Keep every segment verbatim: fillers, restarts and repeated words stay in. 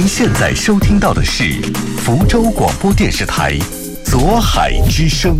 您现在收听到的是福州广播电视台左海之声。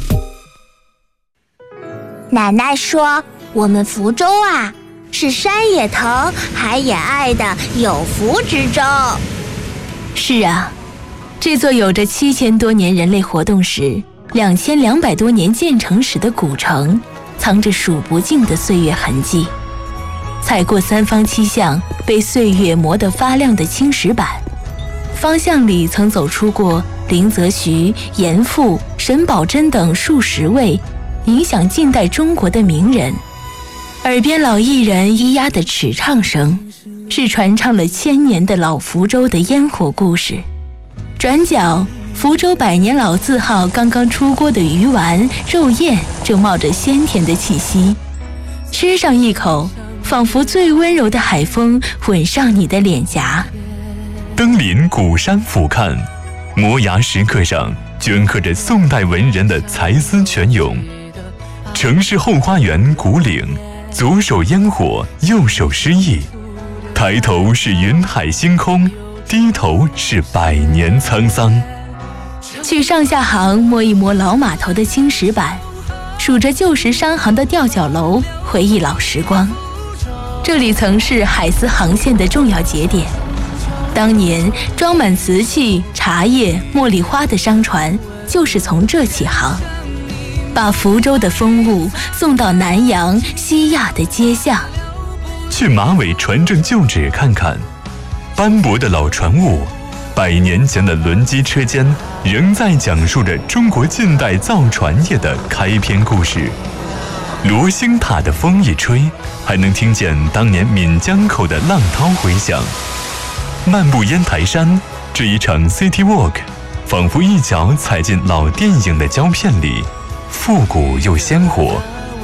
奶奶说，我们福州啊，是山也疼，海也爱的有福之州。 是啊，这座有着七千多年人类活动史、两千两百多年建成史的古城，藏着数不尽的岁月痕迹。踩过三方七巷被岁月磨得发亮的青石板，方向里曾走出过林则徐、严复、沈葆桢等数十位影响近代中国的名人。耳边老艺人咿呀的尺唱声，是传唱了千年的老福州的烟火故事。转角，福州百年老字号刚刚出锅的鱼丸、肉燕正冒着鲜甜的气息，吃上一口，仿佛最温柔的海风吻上你的脸颊。 登临古山俯瞰，摩崖石刻上镌刻着宋代文人的才思泉涌。城市后花园古岭，左手烟火，右手诗意。抬头是云海星空，低头是百年沧桑。 去上下行摸一摸老码头的青石板，数着旧时商行的吊脚楼，回忆老时光。这里曾是海丝航线的重要节点，当年装满瓷器、茶叶、茉莉花的商船就是从这起航，把福州的风物送到南洋、西亚的街巷。 去马尾船政旧址看看，斑驳的老船坞，百年前的轮机车间，仍在讲述着中国近代造船业的开篇故事。罗兴塔的风一吹，还能听见当年闽江口的浪涛回响。漫步烟台山，这一场 City Walk， 仿佛一脚踩进老电影的胶片里，复古又鲜活，